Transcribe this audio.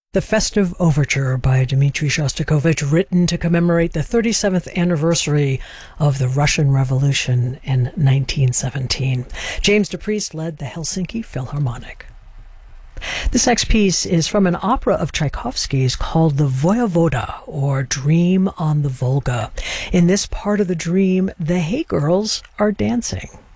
The Festive Overture by Dmitri Shostakovich, written to commemorate the 37th anniversary of the Russian Revolution in 1917. James DePriest led the Helsinki Philharmonic. This next piece is from an opera of Tchaikovsky's called The Voyevoda, or Dream on the Volga. In this part of the dream, the Hay Girls are dancing.